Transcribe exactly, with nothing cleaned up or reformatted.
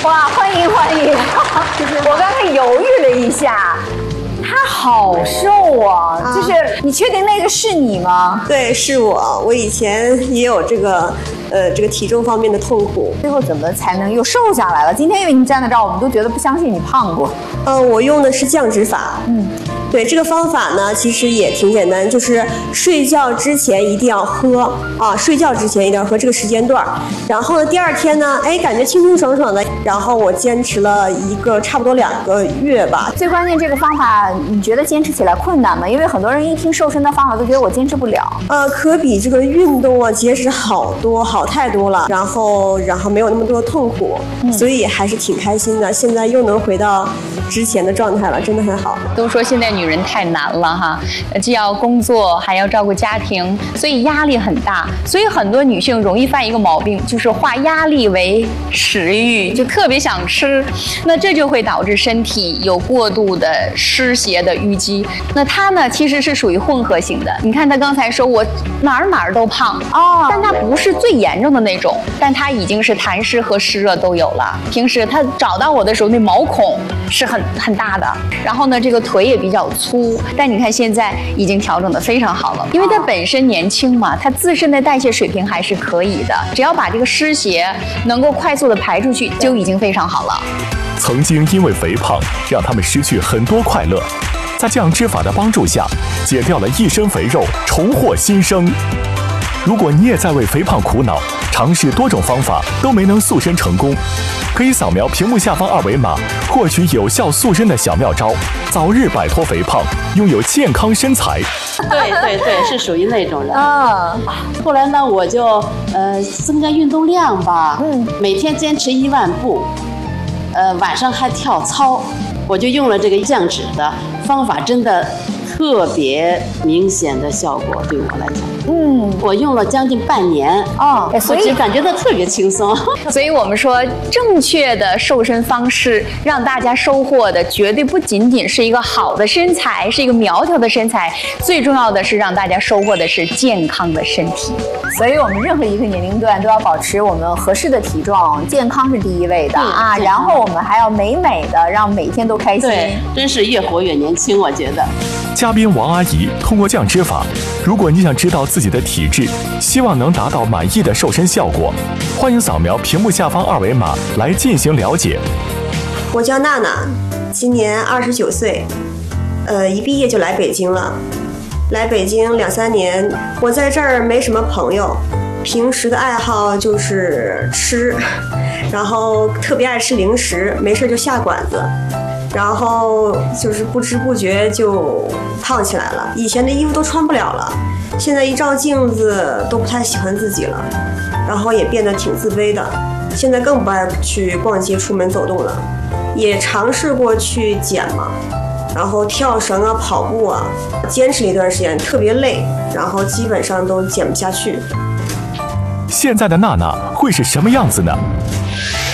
哇，欢迎欢迎！我刚才犹豫了一下。他好瘦啊！啊就是你确定那个是你吗？ 对，是我。我以前也有这个，呃，这个体重方面的痛苦。 最后怎么才能又瘦下来了？今天因为你站的照，我们都觉得不相信你胖过。 呃，我用的是降脂法。嗯。对，这个方法呢，其实也挺简单，就是睡觉之前一定要喝啊，睡觉之前一定要喝这个时间段。然后呢，第二天呢，哎，感觉清清爽爽的。然后我坚持了一个差不多两个月吧。 最关键这个方法，你觉得坚持起来困难吗？因为很多人一听瘦身的方法都觉得我坚持不了。 呃，可比这个运动啊节食好多，好太多了。然后，然后没有那么多痛苦，嗯、所以还是挺开心的。现在又能回到之前的状态了，真的很好。 都说现在女人太难了哈，既要工作还要照顾家庭，所以压力很大。所以很多女性容易犯一个毛病，就是化压力为食欲，就特别想吃，那这就会导致身体有过度的湿邪的淤积。那她呢，其实是属于混合型的。你看她刚才说我哪儿哪儿都胖哦，但她不是最严重的那种，但她已经是痰湿和湿热都有了。平时她找到我的时候，那毛孔是很很大的，然后呢，这个腿也比较粗。但你看现在已经调整得非常好了，因为她本身年轻嘛，她自身的代谢水平还是可以的，只要把这个湿邪能够快速的排出去，就已经非常好了。 曾经因为肥胖让他们失去很多快乐，在降脂法的帮助下，减掉了一身肥肉，重获新生。如果你也在为肥胖苦恼，尝试多种方法都没能塑身成功，可以扫描屏幕下方二维码，获取有效塑身的小妙招，早日摆脱肥胖，拥有健康身材。 对对对，是属于那种人。啊，后来呢，我就呃增加运动量吧，嗯，每天坚持一万步，呃晚上还跳操，我就用了这个降脂的方法，真的特别明显的效果，对我来讲。嗯，我用了将近半年啊，哦，所以感觉到特别轻松。 所以我们说，正确的瘦身方式，让大家收获的绝对不仅仅是一个好的身材，是一个苗条的身材，最重要的是让大家收获的是健康的身体。 所以我们任何一个年龄段都要保持我们合适的体重，健康是第一位的啊。然后我们还要美美的，让每天都开心。 对，真是越活越年轻，我觉得。 嘉宾王阿姨通过降脂法，如果你想知道自己的体质，希望能达到满意的瘦身效果，欢迎扫描屏幕下方二维码来进行了解。 我叫娜娜，今年二十九岁，呃，一毕业就来北京了。来北京两三年，我在这儿没什么朋友，平时的爱好就是吃，然后特别爱吃零食，没事就下馆子。然后就是不知不觉就胖起来了，以前的衣服都穿不了了，现在一照镜子都不太喜欢自己了，然后也变得挺自卑的，现在更不爱去逛街出门走动了，也尝试过去减嘛，然后跳绳啊跑步啊，坚持了一段时间特别累，然后基本上都减不下去。 现在的娜娜会是什么样子呢？